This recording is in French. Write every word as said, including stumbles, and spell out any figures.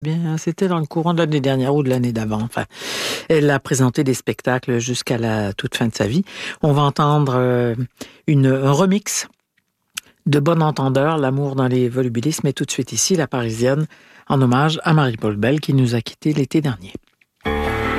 Bien, c'était dans le courant de l'année dernière ou de l'année d'avant. Enfin, elle a présenté des spectacles jusqu'à la toute fin de sa vie. On va entendre euh, une, un remix de Bon Entendeur, L'amour dans les volubilismes. Et tout de suite ici, La Parisienne, en hommage à Marie-Paul Bell qui nous a quittés l'été dernier.